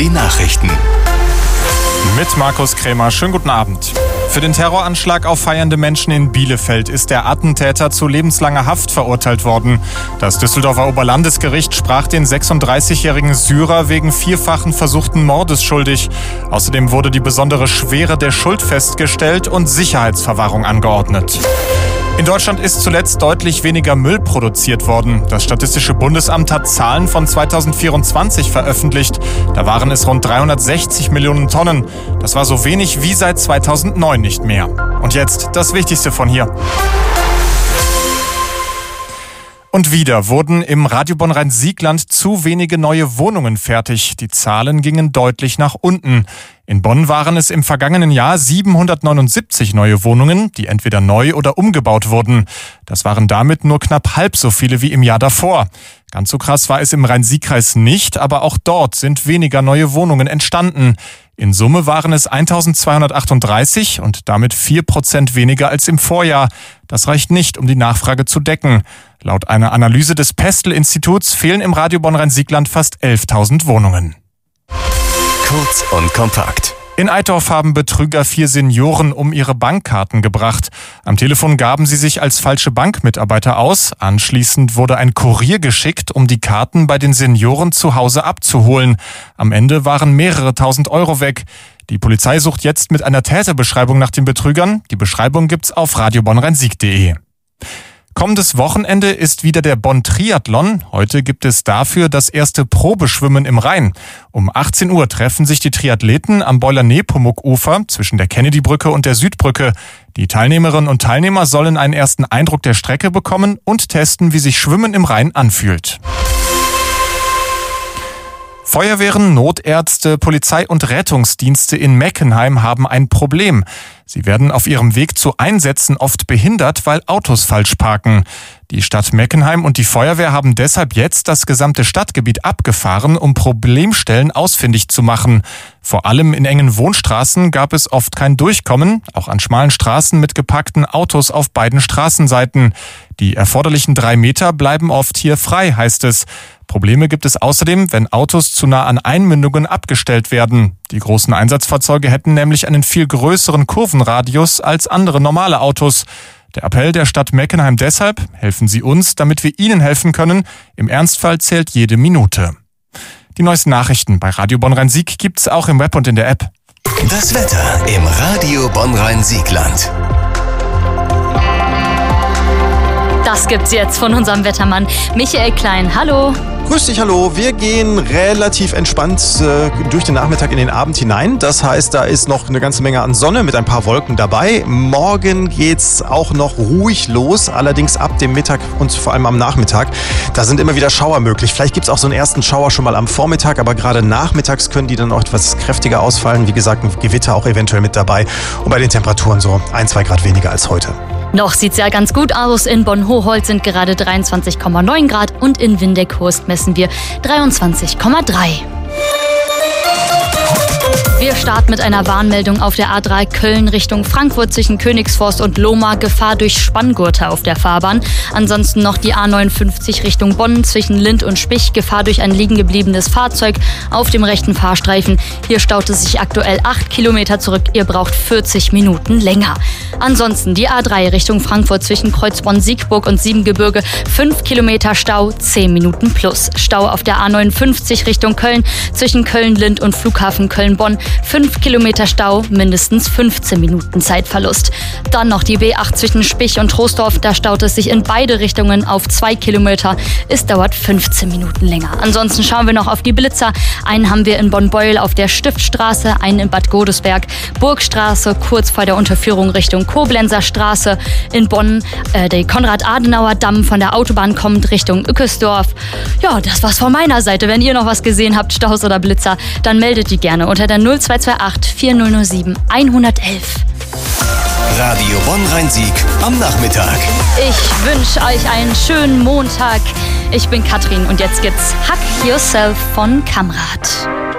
die Nachrichten. Mit Markus Krämer. Schönen guten Abend. Für den Terroranschlag auf feiernde Menschen in Bielefeld ist der Attentäter zu lebenslanger Haft verurteilt worden. Das Düsseldorfer Oberlandesgericht sprach den 36-jährigen Syrer wegen vierfachen versuchten Mordes schuldig. Außerdem wurde die besondere Schwere der Schuld festgestellt und Sicherheitsverwahrung angeordnet. In Deutschland ist zuletzt deutlich weniger Müll produziert worden. Das Statistische Bundesamt hat Zahlen von 2024 veröffentlicht. Da waren es rund 360 Millionen Tonnen. Das war so wenig wie seit 2009 nicht mehr. Und jetzt das Wichtigste von hier. Und wieder wurden im Radio Bonn-Rhein-Siegland zu wenige neue Wohnungen fertig. Die Zahlen gingen deutlich nach unten. In Bonn waren es im vergangenen Jahr 779 neue Wohnungen, die entweder neu oder umgebaut wurden. Das waren damit nur knapp halb so viele wie im Jahr davor. Ganz so krass war es im Rhein-Sieg-Kreis nicht, aber auch dort sind weniger neue Wohnungen entstanden. In Summe waren es 1238 und damit 4% weniger als im Vorjahr. Das reicht nicht, um die Nachfrage zu decken. Laut einer Analyse des Pestel-Instituts fehlen im Radio Bonn-Rhein-Siegland fast 11.000 Wohnungen. Kurz und kompakt. In Eitorf haben Betrüger 4 Senioren um ihre Bankkarten gebracht. Am Telefon gaben sie sich als falsche Bankmitarbeiter aus. Anschließend wurde ein Kurier geschickt, um die Karten bei den Senioren zu Hause abzuholen. Am Ende waren mehrere tausend Euro weg. Die Polizei sucht jetzt mit einer Täterbeschreibung nach den Betrügern. Die Beschreibung gibt's auf radiobonnrheinsieg.de. Kommendes Wochenende ist wieder der Bonn-Triathlon. Heute gibt es dafür das erste Probeschwimmen im Rhein. Um 18 Uhr treffen sich die Triathleten am Boiler-Nepomuk-Ufer zwischen der Kennedy-Brücke und der Südbrücke. Die Teilnehmerinnen und Teilnehmer sollen einen ersten Eindruck der Strecke bekommen und testen, wie sich Schwimmen im Rhein anfühlt. Feuerwehren, Notärzte, Polizei und Rettungsdienste in Meckenheim haben ein Problem. Sie werden auf ihrem Weg zu Einsätzen oft behindert, weil Autos falsch parken. Die Stadt Meckenheim und die Feuerwehr haben deshalb jetzt das gesamte Stadtgebiet abgefahren, um Problemstellen ausfindig zu machen. Vor allem in engen Wohnstraßen gab es oft kein Durchkommen, auch an schmalen Straßen mit geparkten Autos auf beiden Straßenseiten. Die erforderlichen 3 Meter bleiben oft hier frei, heißt es. Probleme gibt es außerdem, wenn Autos zu nah an Einmündungen abgestellt werden. Die großen Einsatzfahrzeuge hätten nämlich einen viel größeren Kurvenradius als andere normale Autos. Der Appell der Stadt Meckenheim deshalb: Helfen Sie uns, damit wir Ihnen helfen können. Im Ernstfall zählt jede Minute. Die neuesten Nachrichten bei Radio Bonn-Rhein-Sieg gibt's auch im Web und in der App. Das Wetter im Radio Bonn-Rhein-Siegland. Das gibt's jetzt von unserem Wettermann Michael Klein. Hallo. Grüß dich, hallo. Wir gehen relativ entspannt durch den Nachmittag in den Abend hinein. Das heißt, da ist noch eine ganze Menge an Sonne mit ein paar Wolken dabei. Morgen geht's auch noch ruhig los, allerdings ab dem Mittag und vor allem am Nachmittag. Da sind immer wieder Schauer möglich. Vielleicht gibt's auch so einen ersten Schauer schon mal am Vormittag, aber gerade nachmittags können die dann auch etwas kräftiger ausfallen. Wie gesagt, ein Gewitter auch eventuell mit dabei. Und bei den Temperaturen so 1-2 Grad weniger als heute. Noch sieht's ja ganz gut aus. In Bonn-Hochholz sind gerade 23,9 Grad und in Windeck-Hurst messen wir 23,3. Wir starten mit einer Warnmeldung auf der A3 Köln Richtung Frankfurt zwischen Königsforst und Lohmar. Gefahr durch Spanngurte auf der Fahrbahn. Ansonsten noch die A59 Richtung Bonn zwischen Lind und Spich. Gefahr durch ein liegen gebliebenes Fahrzeug auf dem rechten Fahrstreifen. Hier staut es sich aktuell 8 Kilometer zurück. Ihr braucht 40 Minuten länger. Ansonsten die A3 Richtung Frankfurt zwischen Kreuzbronn-Siegburg und Siebengebirge. 5 Kilometer Stau, 10 Minuten plus. Stau auf der A59 Richtung Köln zwischen Köln-Lind und Flughafen Köln-Bonn. 5 Kilometer Stau, mindestens 15 Minuten Zeitverlust. Dann noch die B8 zwischen Spich und Troisdorf. Da staut es sich in beide Richtungen auf 2 Kilometer. Es dauert 15 Minuten länger. Ansonsten schauen wir noch auf die Blitzer. Einen haben wir in Bonn-Beuel auf der Stiftstraße, einen in Bad Godesberg, Burgstraße, kurz vor der Unterführung Richtung Koblenzer Straße. In Bonn der Konrad-Adenauer-Damm von der Autobahn kommt Richtung Ückesdorf. Ja, das war's von meiner Seite. Wenn ihr noch was gesehen habt, Staus oder Blitzer, dann meldet die gerne unter der 0228 4007 111. Radio Bonn-Rhein-Sieg am Nachmittag. Ich wünsche euch einen schönen Montag. Ich bin Katrin und jetzt gibt's Hack Yourself von Kamrat.